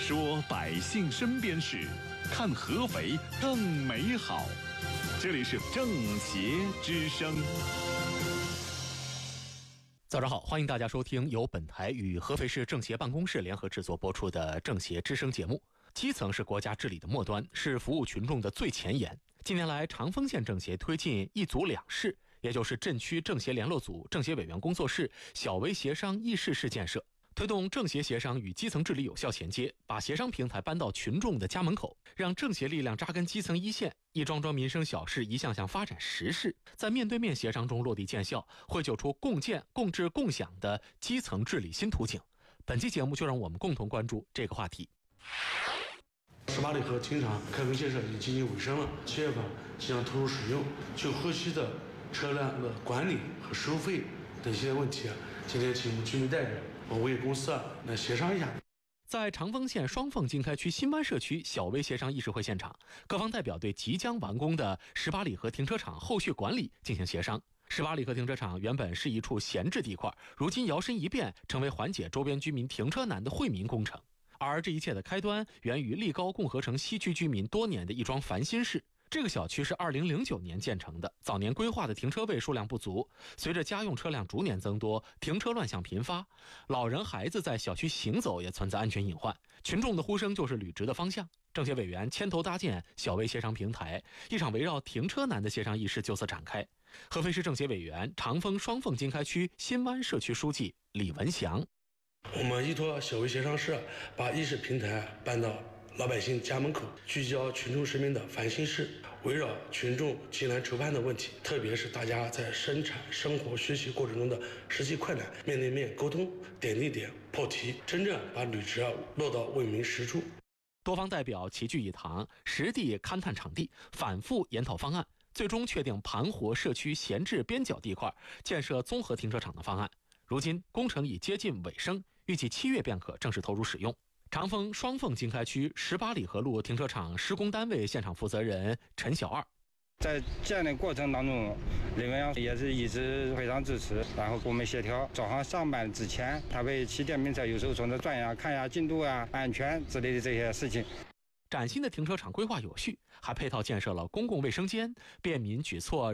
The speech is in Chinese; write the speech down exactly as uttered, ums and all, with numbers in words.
说百姓身边事，看合肥更美好。这里是政协之声。 早上好，欢迎大家收听由本台与合肥市政协办公室联合制作播出的政协之声节目。基层是国家治理的末端，是服务群众的最前沿。近年来，长丰县政协推进一组两市，也就是镇区政协联络组、政协委员工作室、小微协商议事室建设，推动政协协商与基层治理有效衔接，把协商平台搬到群众的家门口，让政协力量扎根基层一线，一桩桩民生小事一项项发展实事，在面对面协商中落地见效，绘就出共建、共治、共享的基层治理新图景。本期节目就让我们共同关注这个话题。 十八里河停车场开工建设已经接近尾声了，七月份即将投入使用。就后期的车辆的管理和收费等一些问题，今天请居民代表我为公司啊来协商一下。 在长丰县双凤经开区新湾社区小微协商议事会现场，各方代表对即将完工的十八里河停车场后续管理进行协商。十八里河停车场原本是一处闲置地块，如今摇身一变成为缓解周边居民停车难的惠民工程。而这一切的开端源于力高共和城西区居民多年的一桩烦心事。这个小区是二零零九年建成的，早年规划的停车位数量不足，随着家用车辆逐年增多，停车乱象频发，老人孩子在小区行走也存在安全隐患，群众的呼声就是履职的方向。政协委员牵头搭建小微协商平台，一场围绕停车难的协商议事就此展开。合肥市政协委员、长丰双凤经开区新湾社区书记李文祥， 我们依托小微协商室，把议事平台搬到老百姓家门口，聚焦群众市民的烦心事，围绕群众急难愁盼的问题，特别是大家在生产、生活、学习过程中的实际困难，面对面沟通，点对点破题，真正把履职落到为民实处。 多方代表齐聚一堂，实地勘探场地，反复研讨方案，最终确定盘活社区闲置边角地块，建设综合停车场的方案。如今工程已接近尾声，预计七月便可正式投入使用。长丰双凤经开区十八里河路停车场施工单位现场负责人陈小二， 在建的过程当中，李文阳也是一直非常支持，然后我们协调早上上班之前，他为骑电瓶车有时候从这转呀、看呀进度啊、安全之类的这些事情。 崭新的停车场规划有序，还配套建设了公共卫生间，便民举措